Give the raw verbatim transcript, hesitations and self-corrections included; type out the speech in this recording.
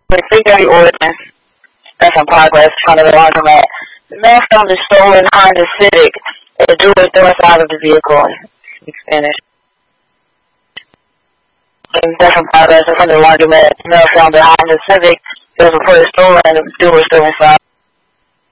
Freeway ordinance. That's in progress from the laundromat. The man found a stolen Honda Civic and the jeweler threw out of the vehicle. He's finished. And that's in progress from the laundromat. The man found a Honda Civic. It was reported stolen and the jeweler still inside.